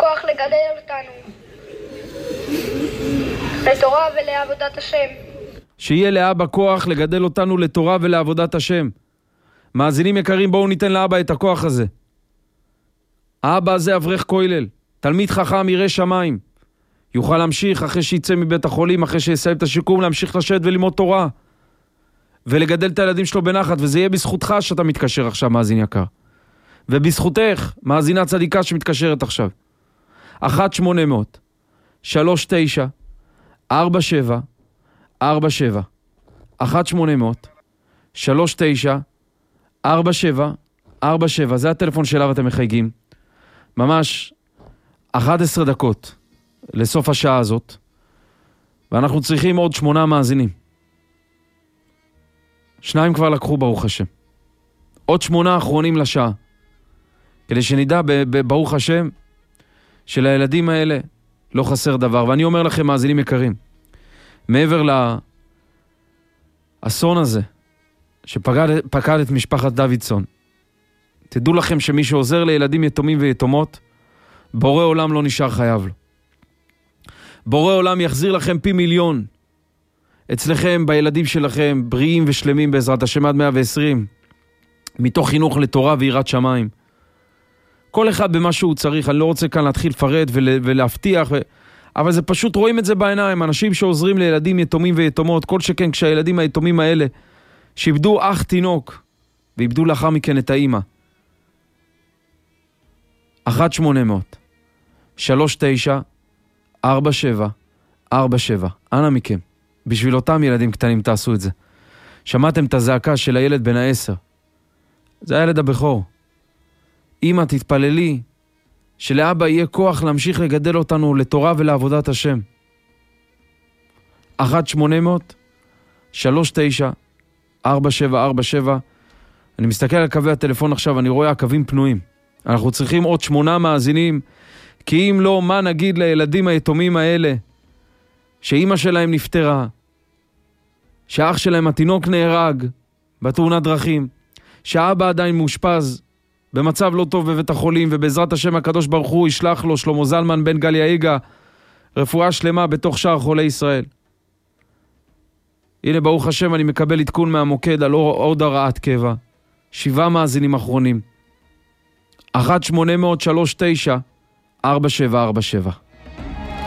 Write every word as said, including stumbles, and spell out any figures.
כוח לגדל אותנו לתורה ולעבודת השם. שיהיה לאבא כוח לגדל אותנו לתורה ולעבודת השם. מאזינים יקרים, בואו ניתן לאבא את הכוח הזה. האבא הזה אברך כולל, תלמיד חכם ירא שמיים. יוכל להמשיך אחרי שיצא מבית החולים, אחרי שיסיים את השיקום, להמשיך לשבת וללמוד תורה. ולגדל את הילדים שלו בנחת, וזה יהיה בזכותך שאתה מתקשר עכשיו, מאזין יקר. ובזכותך, מאזינה צדיקה שמתקשרת עכשיו. אחת שמונה מאות שלוש תשע ארבע שבע ארבע שבע אחת שמונה מאות שלוש תשע ארבע שבע ארבע שבע. זה הטלפון שאליו אתם מחייגים. ממש אחת עשרה דקות לסוף השעה הזאת, ואנחנו צריכים עוד שמונה מאזינים. שניים כבר לקחו ברוך השם. עוד שמונה אחרונים לשעה, כדי שנדע ברוך השם שלילדים האלה לא חסר דבר. ואני אומר לכם, מאזינים יקרים, מעבר לאסון הזה שפקד את משפחת דוידסון, תדעו לכם שמי שעוזר לילדים יתומים ויתומות, בורא עולם לא נשאר חייב לו. בורא עולם יחזיר לכם פי מיליון אצלכם, בילדים שלכם, בריאים ושלמים בעזרת השם עד מאה ועשרים, מתוך חינוך לתורה ויראת שמיים. כל אחד במה שהוא צריך. אני לא רוצה כאן להתחיל לפרט ולהבטיח, ו... אבל זה פשוט, רואים את זה בעיניים. אנשים שעוזרים לילדים יתומים ויתומות, כל שכן כשהילדים היתומים האלה שאיבדו אח תינוק ואיבדו לאחר מכן את האמא. אחת שמונה מאות שלוש תשע ארבע שבע ארבע שבע. אנא מכם, בשביל אותם ילדים קטנים תעשו את זה. שמעתם את הזעקה של הילד בן העשר, זה הילד הבכור. אמא, תתפללי שלאבא יהיה כוח להמשיך לגדל אותנו לתורה ולעבודת השם. אחת שמונה מאות שלוש תשע ארבע שבע ארבע שבע. אני מסתכל על קווי הטלפון עכשיו, אני רואה הקווים פנויים. אנחנו צריכים עוד שמונה מאזינים, כי אם לא, מה נגיד לילדים היתומים האלה שאמא שלהם נפטרה, שהאח שלהם התינוק נהרג בתאונת דרכים, שהאבא עדיין מאושפז במצב לא טוב בבית החולים, ובעזרת השם הקדוש ברוך הוא ישלח לו, שלמה זלמן בן גליה איגה, רפואה שלמה בתוך שאר חולי ישראל. הנה ברוך השם אני מקבל עדכון מהמוקד על עוד הרעת קבע. שבעה מאזינים אחרונים. אחת שמונה מאות שלוש תשע ארבע שבע ארבע שבע.